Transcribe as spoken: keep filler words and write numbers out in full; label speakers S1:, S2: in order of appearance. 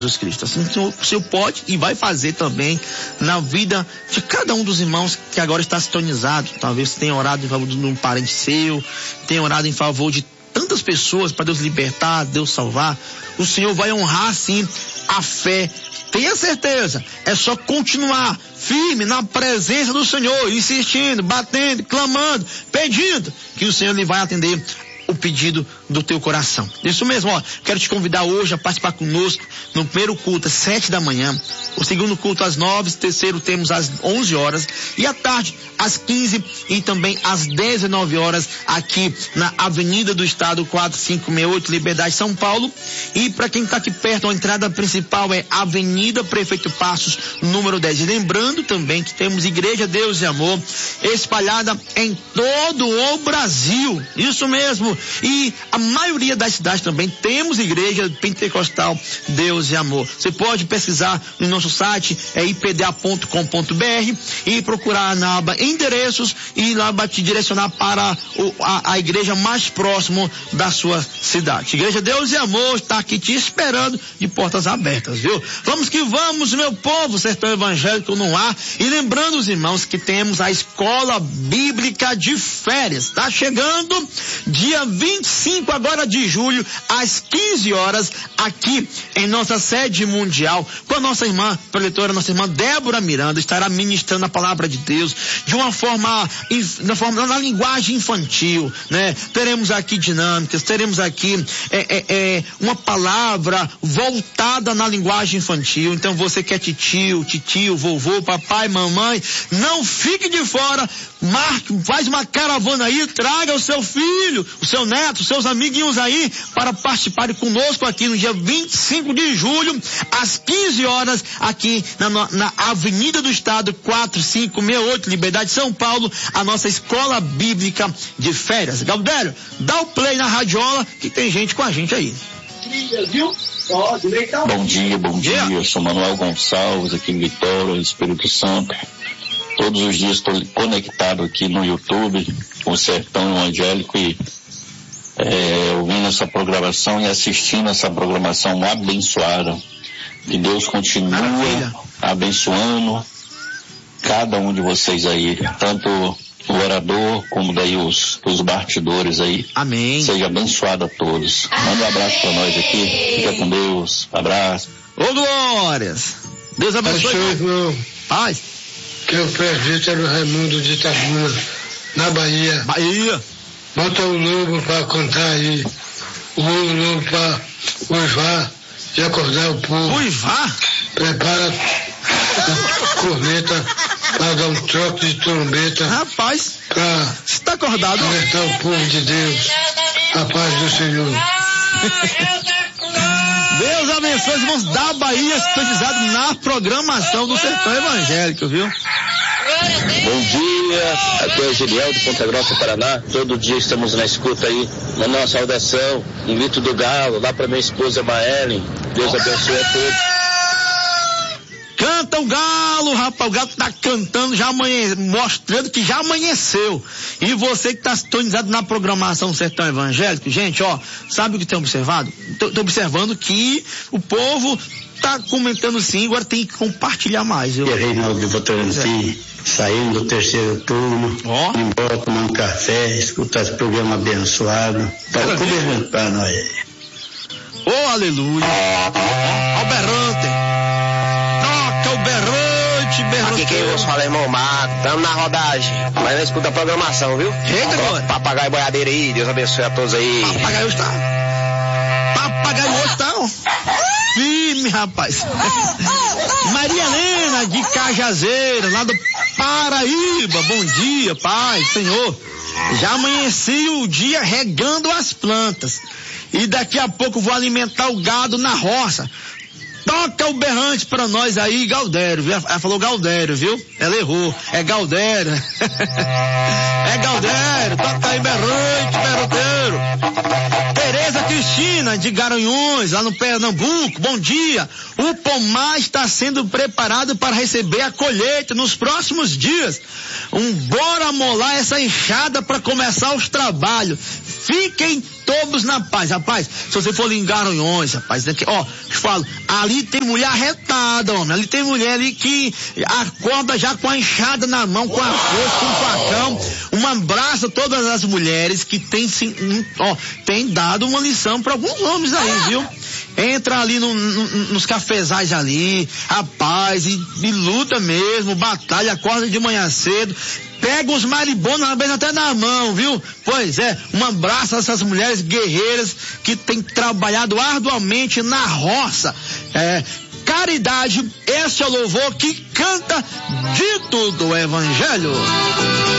S1: Jesus Cristo. Assim, o Senhor pode e vai fazer também na vida de cada um dos irmãos que agora está sintonizado. Talvez tenha orado em favor de um parente seu, tenha orado em favor de tantas pessoas para Deus libertar, Deus salvar. O Senhor vai honrar sim a fé. Tenha certeza, é só continuar firme na presença do Senhor, insistindo, batendo, clamando, pedindo, que o Senhor lhe vai atender o pedido do teu coração. Isso mesmo, ó, quero te convidar hoje a participar conosco no primeiro culto às sete da manhã, o segundo culto às nove, o terceiro temos às onze horas e à tarde às quinze e também às dezenove horas aqui na Avenida do Estado quatrocentos e cinquenta e oito, Liberdade, São Paulo. E para quem está aqui perto, a entrada principal é Avenida Prefeito Passos, número dez. E lembrando também que temos Igreja Deus e Amor espalhada em todo o Brasil. Isso mesmo. E a maioria das cidades também temos Igreja Pentecostal Deus e Amor. Você pode pesquisar no nosso site, é i p d a ponto com ponto b r, e procurar na aba endereços e lá vai te direcionar para o, a, a igreja mais próxima da sua cidade. Igreja Deus e Amor está aqui te esperando de portas abertas, viu? Vamos que vamos, meu povo, Sertão Evangélico no ar. E lembrando os irmãos que temos a Escola Bíblica de Férias. Está chegando dia vinte e cinco agora de julho, às quinze horas, aqui em nossa sede mundial, com a nossa irmã preletora, nossa irmã Débora Miranda, estará ministrando a palavra de Deus de uma forma, na, forma, na linguagem infantil, né? Teremos aqui dinâmicas, teremos aqui é, é, é, uma palavra voltada na linguagem infantil. Então você que é titio, titio, vovô, papai, mamãe, não fique de fora, marque, faz uma caravana aí, traga o seu filho, o seu neto, os seus amiguinhos aí para participarem conosco aqui no dia vinte e cinco de julho, às quinze horas, aqui na, na Avenida do Estado quatrocentos e cinquenta e oito, Liberdade, São Paulo, a nossa Escola Bíblica de Férias. Galdério, dá o play na radiola que tem gente com a gente aí.
S2: Bom dia, bom dia, eu sou Manuel Gonçalves, aqui em Vitória, Espírito Santo. Todos os dias estou conectado aqui no YouTube, com o Sertão Evangélico, e é, ouvindo essa programação e assistindo essa programação abençoada. Que Deus continue Maravilha. abençoando cada um de vocês aí, tanto o orador como daí os, os bastidores aí.
S1: Amém.
S2: Seja abençoado a todos. Manda um abraço para nós aqui. Fica com Deus. Abraço.
S1: Ô glórias. Deus abençoe.
S3: Irmão.
S1: Paz.
S3: Que é o presbítero Raimundo de Itabuna, na Bahia.
S1: Bahia.
S3: Bota o lobo para cantar aí. O lobo para uivar e acordar o povo.
S1: Uivar?
S3: Prepara a corneta para dar um troco de trombeta.
S1: Rapaz,
S3: para
S1: está acordado?
S3: alertar o povo de Deus. A paz do Senhor.
S1: Deus abençoe os irmãos da Bahia, especializados na programação do Sertão Evangélico, viu?
S2: Bom dia, aqui é o Giliel de Ponta Grossa, Paraná. Todo dia estamos na escuta aí, na nossa saudação, um grito do galo, lá para minha esposa Maelen. Deus abençoe a todos.
S1: Canta o galo, rapaz, o galo tá cantando, já amanheceu, mostrando que já amanheceu. E você que tá sintonizado na programação Sertão Evangélico, gente, ó, sabe o que tem observado? Tô, tô observando que o povo tá comentando sim, agora tem que compartilhar mais. Eu...
S4: Reinaldo de Votorantim, saindo do terceiro turno,
S1: ó,
S4: embora tomar um café, escutar esse programa abençoado, para tudo para nós.
S1: Ô, oh, aleluia. Ó, o berrante. Toca o berrante, berrante.
S5: Aqui quem vos fala é irmão Marco, estamos na rodagem, mas não escuta a programação, viu?
S1: Eita, glória.
S5: Papagaio boiadeiro aí, Deus abençoe a todos aí.
S1: Papagaio está. Papagaio hoje tá, ó. Firme, rapaz. Maria Helena de Cajazeira, lá do Paraíba. Bom dia, Pai, Senhor. Já amanheci o dia regando as plantas. E daqui a pouco vou alimentar o gado na roça. Toca o berrante pra nós aí, Galdério, viu? Ela falou Galdério, viu? Ela errou. É Galdério. É Galdério. Toca aí berrante, berranteiro. Tereza Cristina de Garanhuns, lá no Pernambuco. Bom dia. O pomar está sendo preparado para receber a colheita nos próximos dias. Um bora molar essa enxada para começar os trabalhos. Fiquem todos na paz. Rapaz, se você for ali em Garanhuns, rapaz, daqui, ó, te falo, ali tem mulher arretada, homem, ali tem mulher ali que acorda já com a enxada na mão, com a foice, com o facão. Um abraço a todas as mulheres que tem, sim, ó, tem dado uma lição para alguns homens aí, viu? Entra ali no, no, nos cafezais ali, rapaz, e, e luta mesmo, batalha, acorda de manhã cedo, pega os maribondos, às vezes até na mão, viu? Pois é, um abraço a essas mulheres guerreiras que têm trabalhado arduamente na roça. É, caridade, esse é o louvor que canta dito do Evangelho.